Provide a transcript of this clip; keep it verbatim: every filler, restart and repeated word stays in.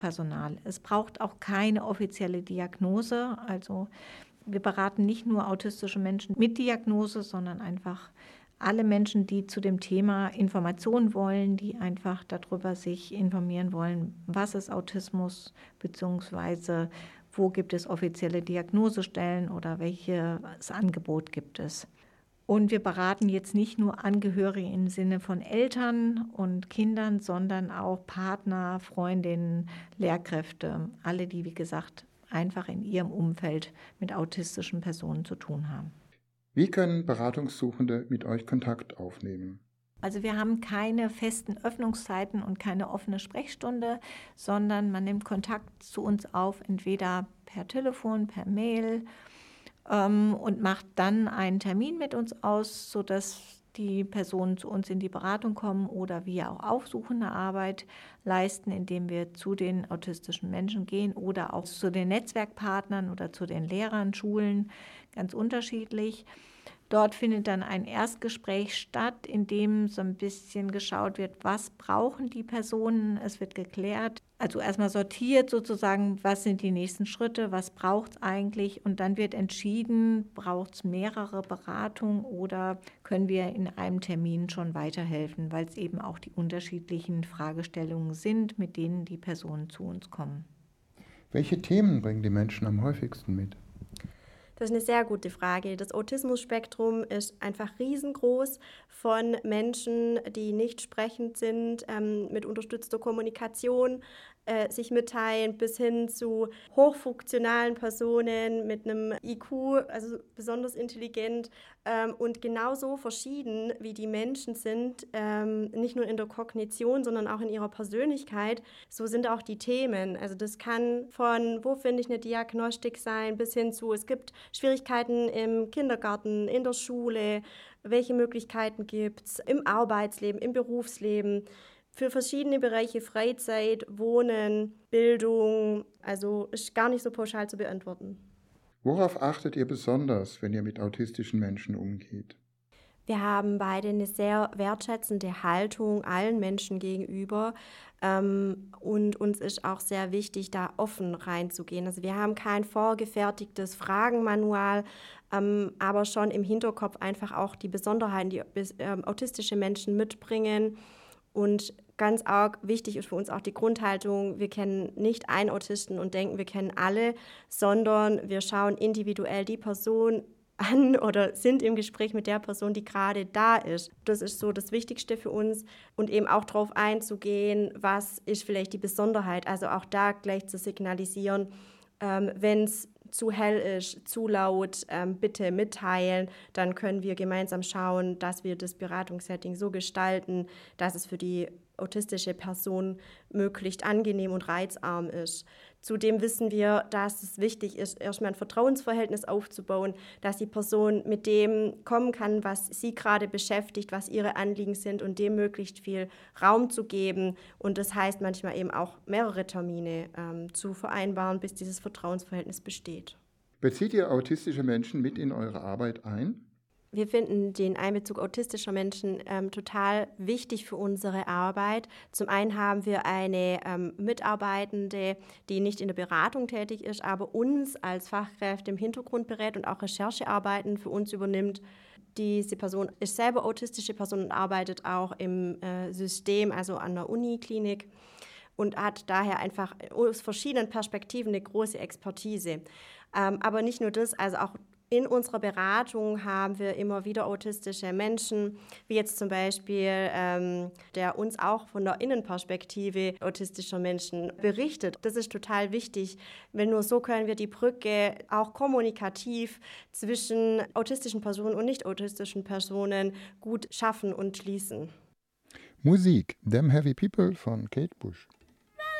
Personal. Es braucht auch keine offizielle Diagnose. Also wir beraten nicht nur autistische Menschen mit Diagnose, sondern einfach alle Menschen, die zu dem Thema Informationen wollen, die einfach darüber sich informieren wollen, was ist Autismus, beziehungsweise wo gibt es offizielle Diagnosestellen oder welches Angebot gibt es. Und wir beraten jetzt nicht nur Angehörige im Sinne von Eltern und Kindern, sondern auch Partner, Freundinnen, Lehrkräfte, alle, die, wie gesagt, einfach in ihrem Umfeld mit autistischen Personen zu tun haben. Wie können Beratungssuchende mit euch Kontakt aufnehmen? Also wir haben keine festen Öffnungszeiten und keine offene Sprechstunde, sondern man nimmt Kontakt zu uns auf, entweder per Telefon, per Mail ähm, und macht dann einen Termin mit uns aus, sodass die Personen zu uns in die Beratung kommen oder wir auch aufsuchende Arbeit leisten, indem wir zu den autistischen Menschen gehen oder auch zu den Netzwerkpartnern oder zu den Lehrern, Schulen, ganz unterschiedlich. Dort findet dann ein Erstgespräch statt, in dem so ein bisschen geschaut wird, was brauchen die Personen. Es wird geklärt, also erstmal sortiert sozusagen, was sind die nächsten Schritte, was braucht es eigentlich. Und dann wird entschieden, braucht es mehrere Beratungen oder können wir in einem Termin schon weiterhelfen, weil es eben auch die unterschiedlichen Fragestellungen sind, mit denen die Personen zu uns kommen. Welche Themen bringen die Menschen am häufigsten mit? Das ist eine sehr gute Frage. Das Autismus-Spektrum ist einfach riesengroß, von Menschen, die nicht sprechend sind, ähm, mit unterstützter Kommunikation äh, sich mitteilen, bis hin zu hochfunktionalen Personen mit einem I Q, also besonders intelligent ähm, und genauso verschieden, wie die Menschen sind, ähm, nicht nur in der Kognition, sondern auch in ihrer Persönlichkeit. So sind auch die Themen. Also das kann von, wo finde ich eine Diagnostik sein, bis hin zu, es gibt Schwierigkeiten im Kindergarten, in der Schule, welche Möglichkeiten gibt es im Arbeitsleben, im Berufsleben, für verschiedene Bereiche Freizeit, Wohnen, Bildung, also ist gar nicht so pauschal zu beantworten. Worauf achtet ihr besonders, wenn ihr mit autistischen Menschen umgeht? Wir haben beide eine sehr wertschätzende Haltung allen Menschen gegenüber ähm, und uns ist auch sehr wichtig, da offen reinzugehen. Also wir haben kein vorgefertigtes Fragenmanual, ähm, aber schon im Hinterkopf einfach auch die Besonderheiten, die äh, autistische Menschen mitbringen. Und ganz arg wichtig ist für uns auch die Grundhaltung, wir kennen nicht einen Autisten und denken, wir kennen alle, sondern wir schauen individuell die Person an oder sind im Gespräch mit der Person, die gerade da ist. Das ist so das Wichtigste für uns und eben auch darauf einzugehen, was ist vielleicht die Besonderheit. Also auch da gleich zu signalisieren, ähm, wenn es zu hell ist, zu laut, ähm, bitte mitteilen. Dann können wir gemeinsam schauen, dass wir das Beratungssetting so gestalten, dass es für die autistische Person möglichst angenehm und reizarm ist. Zudem wissen wir, dass es wichtig ist, erstmal ein Vertrauensverhältnis aufzubauen, dass die Person mit dem kommen kann, was sie gerade beschäftigt, was ihre Anliegen sind und dem möglichst viel Raum zu geben. Und das heißt manchmal eben auch mehrere Termine ähm, zu vereinbaren, bis dieses Vertrauensverhältnis besteht. Bezieht ihr autistische Menschen mit in eure Arbeit ein? Wir finden den Einbezug autistischer Menschen ähm, total wichtig für unsere Arbeit. Zum einen haben wir eine ähm, Mitarbeitende, die nicht in der Beratung tätig ist, aber uns als Fachkräfte im Hintergrund berät und auch Recherchearbeiten für uns übernimmt. Diese Person ist selber autistische Person und arbeitet auch im äh, System, also an der Uniklinik und hat daher einfach aus verschiedenen Perspektiven eine große Expertise. Ähm, aber nicht nur das, also auch in unserer Beratung haben wir immer wieder autistische Menschen, wie jetzt zum Beispiel, ähm, der uns auch von der Innenperspektive autistischer Menschen berichtet. Das ist total wichtig, weil nur so können wir die Brücke auch kommunikativ zwischen autistischen Personen und nicht autistischen Personen gut schaffen und schließen. Musik, Them Heavy People von Kate Bush.